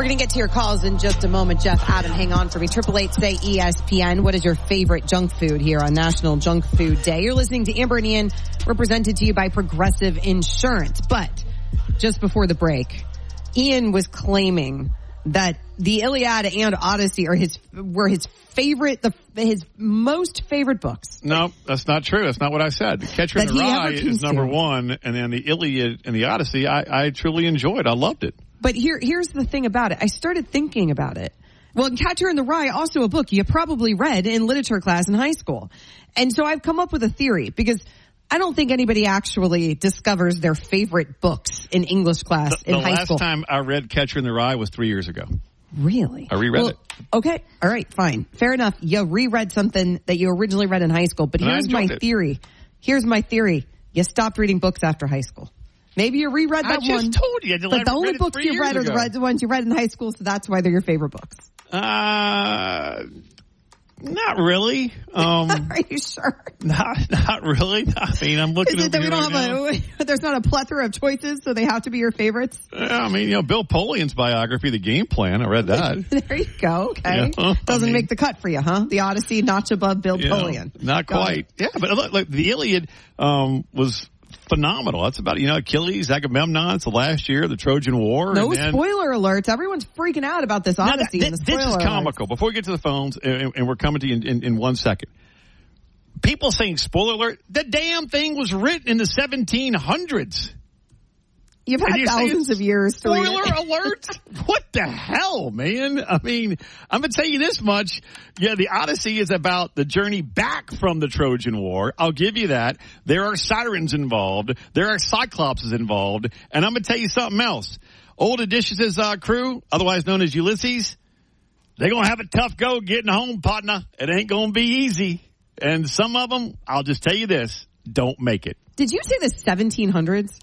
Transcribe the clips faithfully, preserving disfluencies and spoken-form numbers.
We're going to get to your calls in just a moment. Jeff, Adam, hang on for me. Triple eight say E S P N. What is your favorite junk food here on National Junk Food Day? You're listening to Amber and Ian, represented to you by Progressive Insurance. But just before the break, Ian was claiming that the Iliad and Odyssey are his were his favorite, the, his most favorite books. No, that's not true. That's not what I said. The Catcher in the Rye is number one, and then the Iliad and the Odyssey, I, I truly enjoyed. I loved it. But here, here's the thing about it. I started thinking about it. Well, Catcher in the Rye, also a book you probably read in literature class in high school. And so I've come up with a theory, because I don't think anybody actually discovers their favorite books in English class the, in the high school. The last time I read Catcher in the Rye was three years ago. Really? I reread well, it. Okay. All right. Fine. Fair enough. You reread something that you originally read in high school. But and here's my it. theory. Here's my theory. You stopped reading books after high school. Maybe you reread that I one. just told you. But the only books you read ago. are the ones you read in high school, so that's why they're your favorite books. Uh, not really. Um, Are you sure? Not, not really. I mean, I'm looking Is at it that we don't right have a, there's not a plethora of choices, so they have to be your favorites? Yeah, I mean, you know, Bill Polian's biography, The Game Plan, I read that. There you go. Okay. Yeah, Doesn't I mean, make the cut for you, huh? The Odyssey, notch above Bill you Polian. know, not quite. Yeah, but look, look the Iliad um, was phenomenal. That's about, you know, Achilles, Agamemnon. It's the last year of the Trojan War. No and then, spoiler alerts. Everyone's freaking out about this Odyssey. Now, and the this, this is alerts. comical. Before we get to the phones, and, and we're coming to you in, in, in one second. People saying spoiler alert. The damn thing was written in the seventeen hundreds. You've had thousands of years to read Spoiler it. alert? What the hell, man? I mean, I'm going to tell you this much. Yeah, the Odyssey is about the journey back from the Trojan War. I'll give you that. There are sirens involved. There are cyclopses involved. And I'm going to tell you something else. Old Odysseus' uh, crew, otherwise known as Ulysses, they're going to have a tough go getting home, partner. It ain't going to be easy. And some of them, I'll just tell you this, don't make it. Did you say the seventeen hundreds?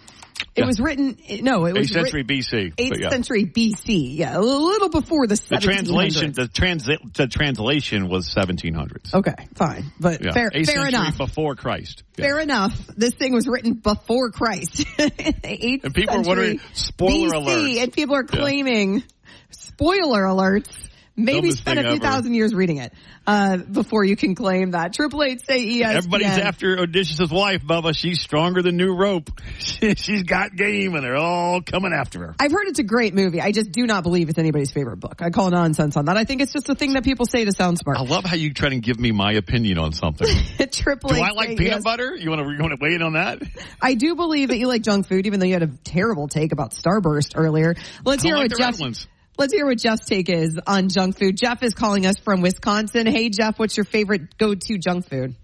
It Yeah. was written, no, it was eighth century writ- B C. eighth yeah. century B C, yeah, a little before the The seventeen hundreds. translation, the, transi- the translation was seventeen hundreds. Okay, fine, but Yeah. fair, eighth fair century enough. before Christ. Yeah. Fair enough. This thing was written before Christ. eighth And people are century wondering, spoiler B C, alert. and people are claiming, spoiler alerts, maybe Dumbest spend a thing few ever. thousand years reading it uh, before you can claim that. Triple eight say E S P N. Everybody's after Odysseus' wife, Bubba. She's stronger than New Rope. She's got game, and they're all coming after her. I've heard it's a great movie. I just do not believe it's anybody's favorite book. I call nonsense on that. I think it's just a thing that people say to sound smart. I love how you try to give me my opinion on something. Triple Do eight I like say peanut yes. butter? You want to you want to weigh in on that? I do believe that you like junk food, even though you had a terrible take about Starburst earlier. Let's I hear like what the red Jeff. ones. Let's hear what Jeff's take is on junk food. Jeff is calling us from Wisconsin. Hey, Jeff, what's your favorite go-to junk food?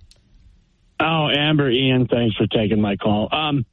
Oh, Amber, Ian, thanks for taking my call. Um,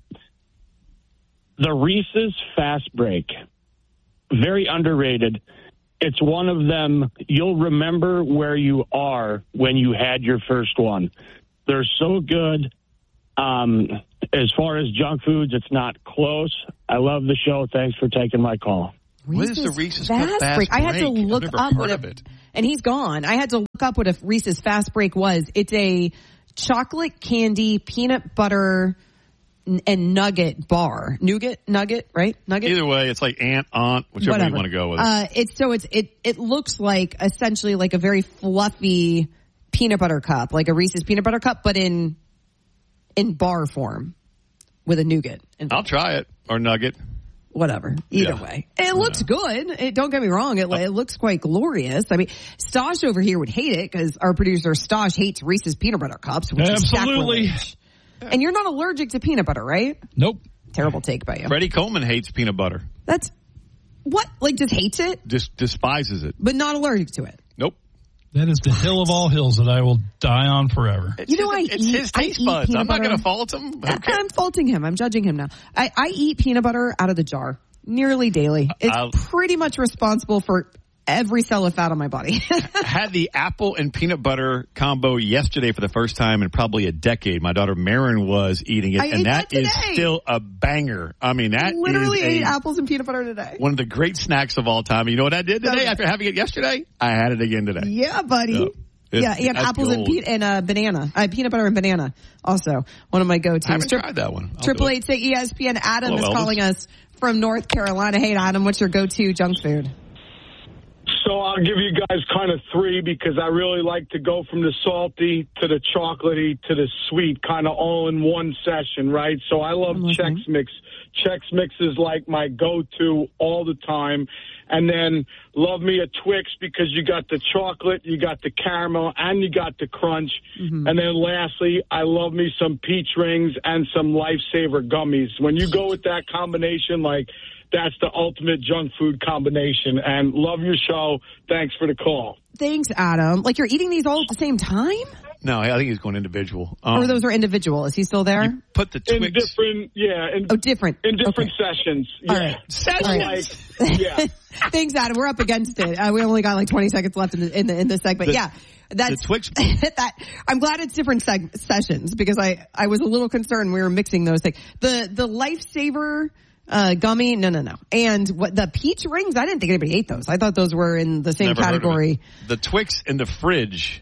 the Reese's Fast Break, very underrated. It's one of them, you'll remember where you are when you had your first one. They're so good. Um, as far as junk foods, it's not close. I love the show. Thanks for taking my call. What is the Reese's Fast, Fast Break? I had to Break? look I've never up heard what of a, it. and he's gone. I had to look up what a Reese's Fast Break was. It's a chocolate candy, peanut butter, n- and nugget bar. Nougat, nugget, right? Nugget. Either way, it's like aunt, aunt, whichever Whatever. you want to go with. Uh, it's so it's it it looks like essentially like a very fluffy peanut butter cup, like a Reese's peanut butter cup, but in in bar form with a nougat. And I'll try it. Or nugget. whatever. Either Yeah. way, it looks good. It, don't get me wrong; it, it looks quite glorious. I mean, Stosh over here would hate it because our producer Stosh hates Reese's peanut butter cups. Which Absolutely. Is sacrilege. And you're not allergic to peanut butter, right? Nope. Terrible take by you. Freddie Coleman hates peanut butter. That's what, like, just hates it, Just despises it. but not allergic to it. Nope. That is the hill of all hills that I will die on forever. It's You know, his, I it's eat- his I taste eat buds. peanut I'm not butter. going to fault him. Okay. I'm faulting him. I'm judging him now. I, I eat peanut butter out of the jar nearly daily. It's I'll- pretty much responsible for every cell of fat on my body. Had the apple and peanut butter combo yesterday for the first time in probably a decade. My daughter Marin was eating it, I and ate that that is today. still a banger. I mean, that Literally is ate a- apples and peanut butter today. one of the great snacks of all time. You know what I did today Okay. after having it yesterday? I had it again today. Yeah, buddy. Yeah. It, yeah, and apples gold. and, pe- and uh, banana. Uh, peanut butter and banana. Also, one of my go-tos. I haven't Tri- tried that one. Triple eight say E S P N. Adam Hello, is calling Elvis. us from North Carolina. Hey, Adam, what's your go-to junk food? So I'll give you guys kind of three because I really like to go from the salty to the chocolatey to the sweet, kind of all in one session, right? So I love Chex Mix. Chex Mix is like my go-to all the time. And then love me a Twix because you got the chocolate, you got the caramel, and you got the crunch. Mm-hmm. And then lastly, I love me some peach rings and some Lifesaver gummies. When you go with that combination, like, that's the ultimate junk food combination. And love your show. Thanks for the call. Thanks, Adam. Like, you're eating these all at the same time? No, I think he's going individual. Um, or those are individual. Is he still there? You put the Twix. In different, yeah. In, oh, different. In different okay. sessions. Yeah. All right. Sessions? Like, yeah. Thanks, Adam. We're up against it. Uh, we only got like twenty seconds left in the, in the, in this segment. The, yeah. That's the Twix. that. I'm glad it's different seg- sessions because I, I was a little concerned we were mixing those things. The, the Lifesaver, uh, gummy, no, no, no. And what the peach rings, I didn't think anybody ate those. I thought those were in the same Never category. The Twix in the fridge.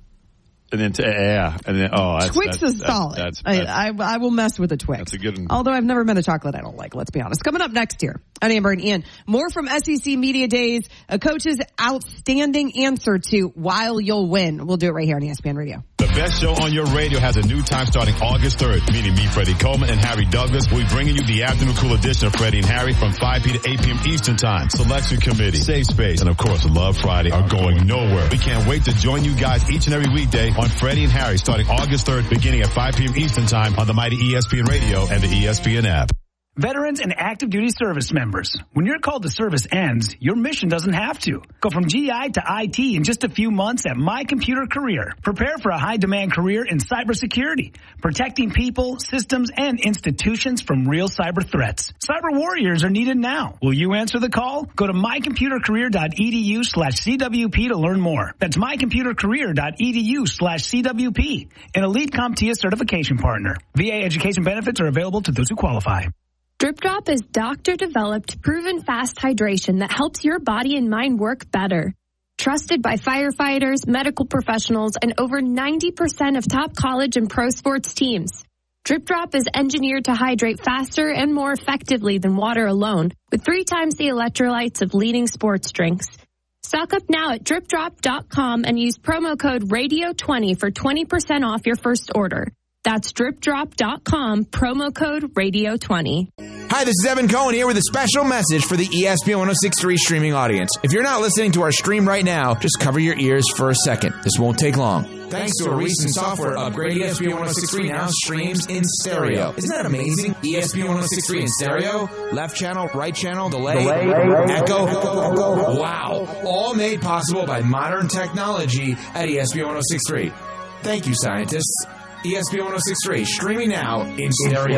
And then, to, yeah, and then, oh, that's, Twix that's, is that's, solid. That's, that's, I, I, I will mess with a Twix. That's a good one. Although I've never met a chocolate I don't like, let's be honest. Coming up next year, on Amber and Ian, more from S E C Media Days, a coach's outstanding answer to While You'll Win. We'll do it right here on E S P N Radio. The best show on your radio has a new time starting August third, meaning me, Freddie Coleman, and Harry Douglas. We'll be bringing you the afternoon cool edition of Freddie and Harry from five p.m. to eight p.m. Eastern Time. Selection Committee, Safe Space, and of course, Love Friday are going nowhere. We can't wait to join you guys each and every weekday on Freddie and Harry starting August third, beginning at five p.m. Eastern Time on the mighty E S P N Radio and the E S P N app. Veterans and active duty service members, when your call to service ends, your mission doesn't have to. Go from G I to I T in just a few months at My Computer Career. Prepare for a high-demand career in cybersecurity, protecting people, systems, and institutions from real cyber threats. Cyber warriors are needed now. Will you answer the call? Go to mycomputercareer.edu slash CWP to learn more. That's mycomputercareer.edu slash CWP, an elite CompTIA certification partner. V A education benefits are available to those who qualify. Drip Drop is doctor-developed, proven fast hydration that helps your body and mind work better. Trusted by firefighters, medical professionals, and over ninety percent of top college and pro sports teams. Drip Drop is engineered to hydrate faster and more effectively than water alone, with three times the electrolytes of leading sports drinks. Stock up now at drip drop dot com and use promo code radio twenty for twenty percent off your first order. That's drip drop dot com, promo code radio twenty. Hi, this is Evan Cohen here with a special message for the E S P N one oh six point three streaming audience. If you're not listening to our stream right now, just cover your ears for a second. This won't take long. Thanks to a recent software upgrade, E S P N one oh six point three now streams in stereo. Isn't that amazing? E S P N one oh six point three in stereo, left channel, right channel, delay, delay echo, echo. Wow. All made possible by modern technology at E S P N one oh six point three. Thank you, scientists. E S P N one oh six point three, streaming now in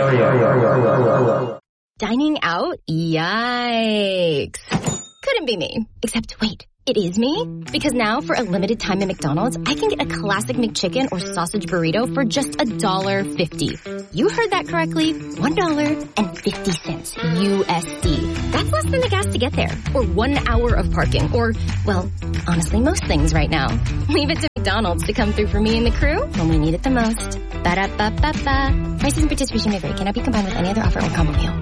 stereo. Dining out? Yikes. Couldn't be me. Except, wait, it is me? Because now, for a limited time at McDonald's, I can get a classic McChicken or sausage burrito for just one dollar fifty. You heard that correctly. one dollar and fifty cents U S D. That's less than the gas to get there. Or one hour of parking. Or, well, honestly, most things right now. Leave it to McDonald's to come through for me and the crew when we need it the most. Ba-da-ba-ba-ba. Prices and participation may vary. Cannot be combined with any other offer or combo meal.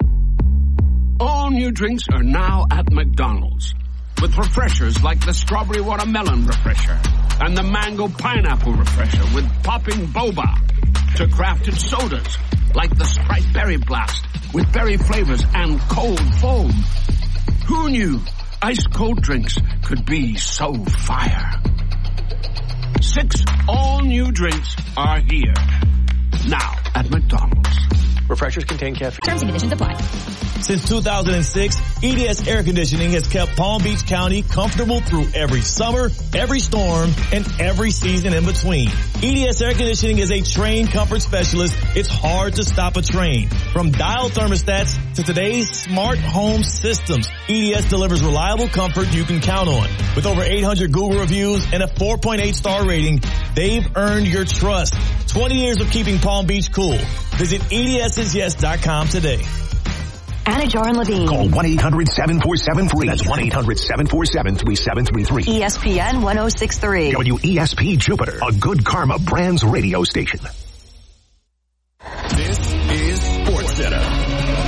All new drinks are now at McDonald's. With refreshers like the strawberry watermelon refresher and the mango pineapple refresher with popping boba, to crafted sodas like the Sprite Berry Blast with berry flavors and cold foam. Who knew ice cold drinks could be so fire? Six all new drinks are here now at McDonald's. Refreshers contain caffeine. Terms and conditions apply. Since two thousand six, E D S Air Conditioning has kept Palm Beach County comfortable through every summer, every storm, and every season in between. E D S Air Conditioning is a trained comfort specialist. It's hard to stop a train. From dial thermostats to today's smart home systems, E D S delivers reliable comfort you can count on. With over eight hundred Google reviews and a four point eight star rating, they've earned your trust. twenty years of keeping Palm Beach cool. Visit E D S yes dot com today. Anna Jar and Levine. Call one eight hundred seven four seven three. That's one eight hundred seven four seven three seven three three. E S P N one oh six point three. W E S P Jupiter, a Good Karma Brands radio station. This is SportsCenter.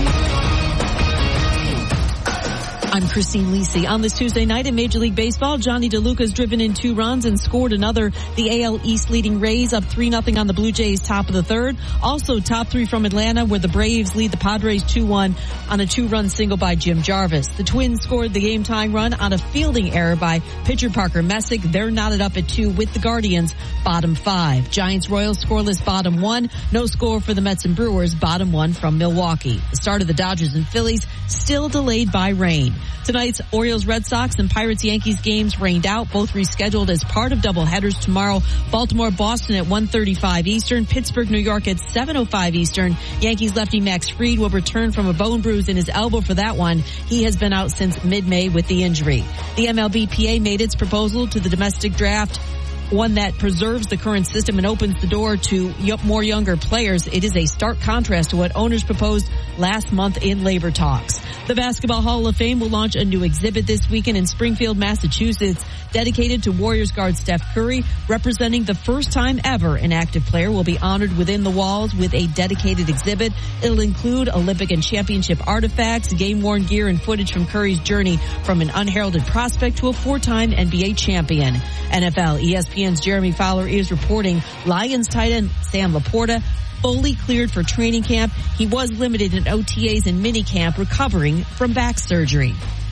I'm Christine Lisi. On this Tuesday night in Major League Baseball, Johnny DeLuca's driven in two runs and scored another. The A L East leading Rays up three nothing on the Blue Jays top of the third. Also top three from Atlanta, where the Braves lead the Padres two one on a two-run single by Jim Jarvis. The Twins scored the game-tying run on a fielding error by pitcher Parker Messick. They're knotted up at two with the Guardians, bottom five. Giants-Royals scoreless, bottom one. No score for the Mets and Brewers, bottom one from Milwaukee. The start of the Dodgers and Phillies still delayed by rain. Tonight's Orioles, Red Sox, and Pirates, Yankees games rained out, both rescheduled as part of doubleheaders tomorrow. Baltimore, Boston at one thirty-five Eastern, Pittsburgh, New York at seven oh five Eastern. Yankees lefty Max Fried will return from a bone bruise in his elbow for that one. He has been out since mid-May with the injury. The M L B P A made its proposal to the domestic draft, one that preserves the current system and opens the door to more younger players. It is a stark contrast to what owners proposed last month in labor talks. The Basketball Hall of Fame will launch a new exhibit this weekend in Springfield, Massachusetts, dedicated to Warriors guard Steph Curry, representing the first time ever an active player will be honored within the walls with a dedicated exhibit. It'll include Olympic and championship artifacts, game-worn gear, and footage from Curry's journey from an unheralded prospect to a four-time N B A champion. N F L, E S P N's Jeremy Fowler is reporting Lions tight end Sam Laporta fully cleared for training camp. He was limited in O T As and minicamp, recovering from back surgery.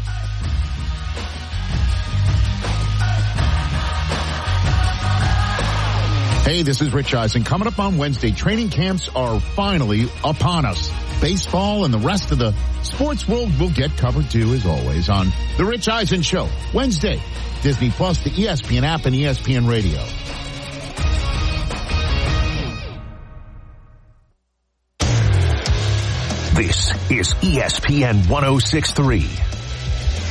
Hey, this is Rich Eisen. Coming up on Wednesday, training camps are finally upon us. Baseball and the rest of the sports world will get covered too, as always, on The Rich Eisen Show. Wednesday, Disney Plus, the E S P N app, and E S P N Radio. This is E S P N one oh six point three.